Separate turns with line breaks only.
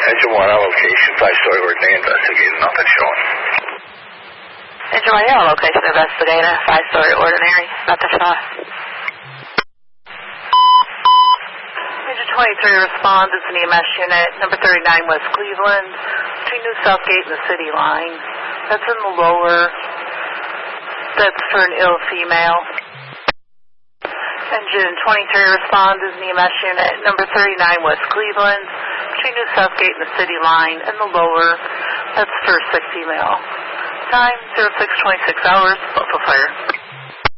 Engine 1 on location, 5-story ordinary investigator, nothing showing.
Engine 1 on location, investigator, 5-story ordinary, nothing showing. Engine 23 responds, it's an EMS unit, number 39 West Cleveland, between New Southgate and the city line. That's in the lower, that's for an ill female. Engine 23 responds as an EMS unit, number 39 West Cleveland, between New Southgate and the city line, and the lower, that's for a sick female. Time, 0626 hours, Buffalo Fire.